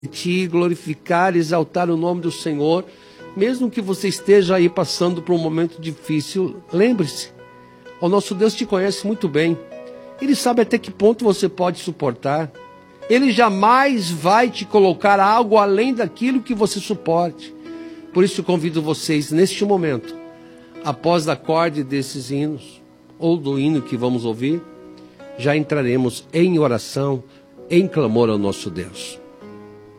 Te glorificar, exaltar o nome do Senhor, mesmo que você esteja aí passando por um momento difícil. Lembre-se, o nosso Deus te conhece muito bem. Ele sabe até que ponto você pode suportar. Ele jamais vai te colocar algo além daquilo que você suporte. Por isso eu convido vocês neste momento, após o acorde desses hinos, ou do hino que vamos ouvir, já entraremos em oração, em clamor ao nosso Deus.